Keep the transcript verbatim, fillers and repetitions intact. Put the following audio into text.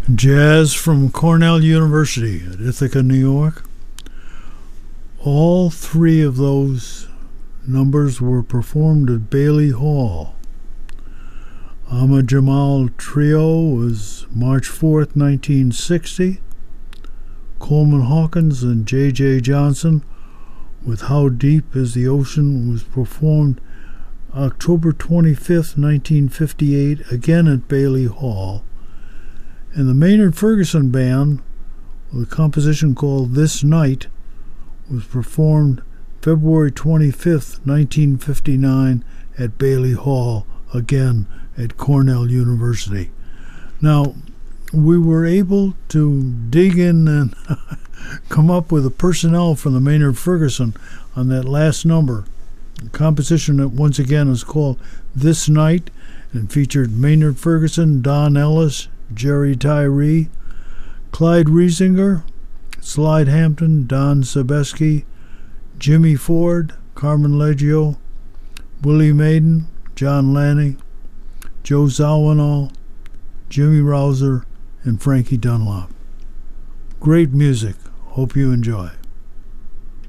Jazz from Cornell University at Ithaca, New York. All three of those numbers were performed at Bailey Hall. Ahmad Jamal Trio was March fourth, nineteen sixty. Coleman Hawkins and J J Johnson with How Deep Is the Ocean was performed October twenty-fifth, nineteen fifty-eight, again at Bailey Hall. And the Maynard Ferguson Band, with a composition called This Night, was performed February twenty-fifth, nineteen fifty-nine at Bailey Hall, again at Cornell University. Now, we were able to dig in and come up with the personnel from the Maynard Ferguson on that last number. The composition that once again is called This Night and featured Maynard Ferguson, Don Ellis, Jerry Tyree, Clyde Riesinger, Slide Hampton, Don Sebeski, Jimmy Ford, Carmen Leggio, Willie Maiden, John Lanny, Joe Zawinul, Jimmy Rouser, and Frankie Dunlop. Great music. Hope you enjoy.